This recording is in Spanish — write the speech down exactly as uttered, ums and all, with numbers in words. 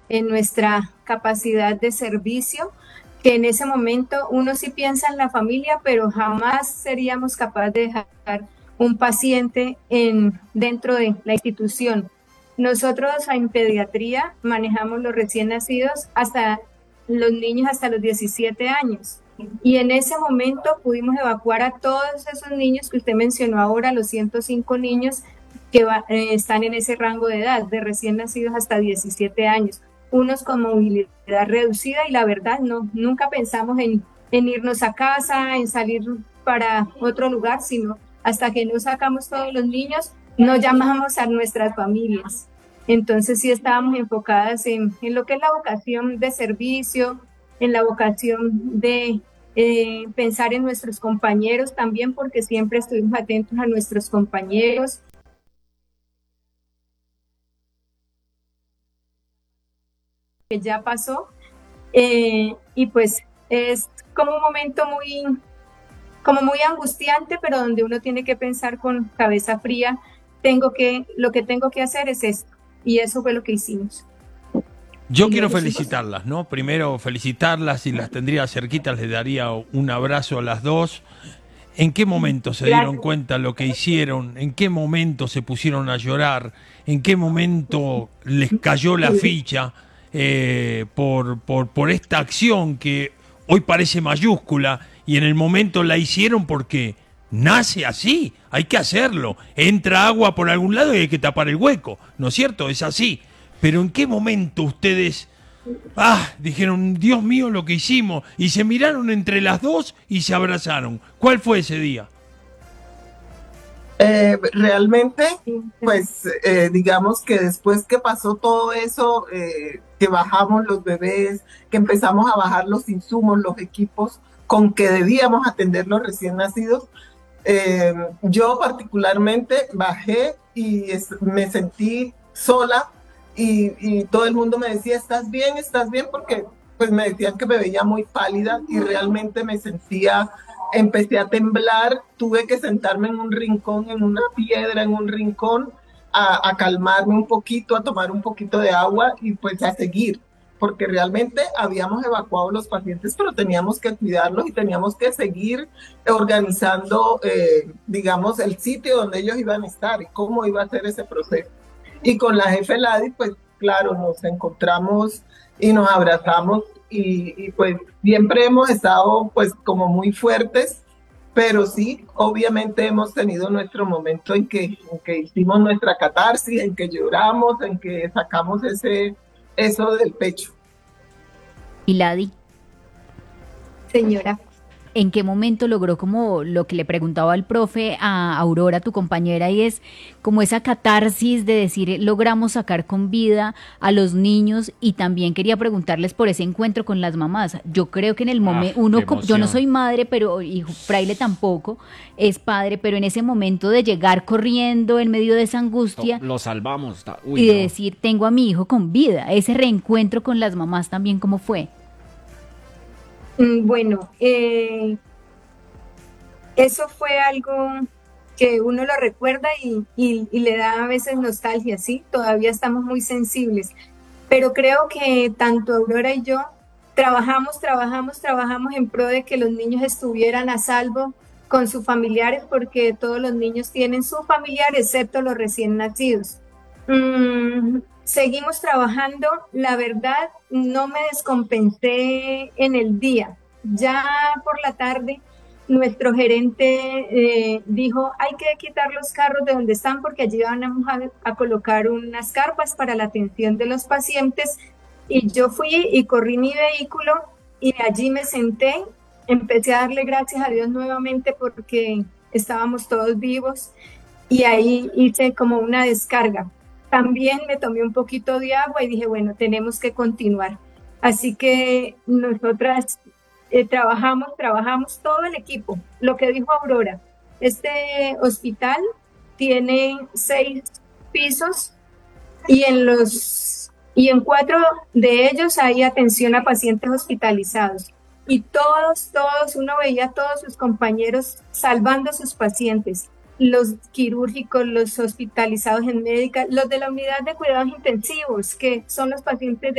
en nuestra capacidad de servicio, que en ese momento uno sí piensa en la familia, pero jamás seríamos capaces de dejar un paciente en, dentro de la institución. Nosotros en pediatría manejamos los recién nacidos hasta los niños hasta los diecisiete años. Y en ese momento pudimos evacuar a todos esos niños que usted mencionó ahora, los ciento cinco niños que va, eh, están en ese rango de edad, de recién nacidos hasta diecisiete años, unos con movilidad reducida y la verdad no, nunca pensamos en, en irnos a casa, en salir para otro lugar, sino hasta que no sacamos todos los niños, no llamamos a nuestras familias. Entonces sí estábamos enfocadas en, en lo que es la vocación de servicio, en la vocación de eh, pensar en nuestros compañeros también, porque siempre estuvimos atentos a nuestros compañeros. Que ya pasó, eh, y pues es como un momento muy, como muy angustiante, pero donde uno tiene que pensar con cabeza fría, tengo que, lo que tengo que hacer es esto, y eso fue lo que hicimos. Yo quiero felicitarlas, ¿no? Primero felicitarlas, si las tendría cerquitas les daría un abrazo a las dos. ¿En qué momento se dieron Gracias. cuenta lo que hicieron? ¿En qué momento se pusieron a llorar? ¿En qué momento les cayó la ficha eh, por, por, por esta acción que hoy parece mayúscula y en el momento la hicieron porque nace así? Hay que hacerlo. Entra agua por algún lado y hay que tapar el hueco, ¿no es cierto? Es así. Pero ¿en qué momento ustedes, ah, dijeron, Dios mío, lo que hicimos? Y se miraron entre las dos y se abrazaron. ¿Cuál fue ese día? Eh, realmente, pues eh, digamos que después que pasó todo eso, eh, que bajamos los bebés, que empezamos a bajar los insumos, los equipos con que debíamos atender los recién nacidos, eh, yo particularmente bajé y es, me sentí sola y, y todo el mundo me decía, ¿estás bien? ¿Estás bien? Porque pues me decían que me veía muy pálida y realmente me sentía, empecé a temblar, tuve que sentarme en un rincón, en una piedra, en un rincón, a, a calmarme un poquito, a tomar un poquito de agua y pues a seguir, porque realmente habíamos evacuado los pacientes, pero teníamos que cuidarlos y teníamos que seguir organizando, eh, digamos, el sitio donde ellos iban a estar y cómo iba a ser ese proceso. Y con la jefe Ladi, pues claro, nos encontramos y nos abrazamos y, y pues siempre hemos estado pues como muy fuertes, pero sí, obviamente hemos tenido nuestro momento en que, en que hicimos nuestra catarsis, en que lloramos, en que sacamos ese, eso del pecho. Y Ladi, Señora. ¿en qué momento logró como lo que le preguntaba al profe a Aurora, tu compañera, y es como esa catarsis de decir logramos sacar con vida a los niños? Y también quería preguntarles por ese encuentro con las mamás. Yo creo que en el Ah, momento, qué uno, co- yo no emoción. soy madre, pero y Fraile tampoco es padre, pero en ese momento de llegar corriendo en medio de esa To- angustia Lo salvamos. ta- Uy, y de no. decir tengo a mi hijo con vida, ese reencuentro con las mamás también, ¿cómo fue? Mm, Bueno, eh, eso fue algo que uno lo recuerda y, y, y le da a veces nostalgia, ¿sí? Todavía estamos muy sensibles, pero creo que tanto Aurora y yo trabajamos, trabajamos, trabajamos en pro de que los niños estuvieran a salvo con sus familiares, porque todos los niños tienen su familiar, excepto los recién nacidos. Mm, seguimos trabajando, la verdad, no me descompensé en el día. Ya por la tarde, nuestro gerente eh, dijo, hay que quitar los carros de donde están porque allí van a, a colocar unas carpas para la atención de los pacientes. Y yo fui y corrí mi vehículo y allí me senté, empecé a darle gracias a Dios nuevamente porque estábamos todos vivos y ahí hice como una descarga. También me tomé un poquito de agua y dije, bueno, tenemos que continuar. Así que nosotras eh, trabajamos, trabajamos todo el equipo. Lo que dijo Aurora, este hospital tiene seis pisos y en los y en cuatro de ellos hay atención a pacientes hospitalizados. Y todos, todos, uno veía a todos sus compañeros salvando a sus pacientes, los quirúrgicos, los hospitalizados en médica, los de la unidad de cuidados intensivos, que son los pacientes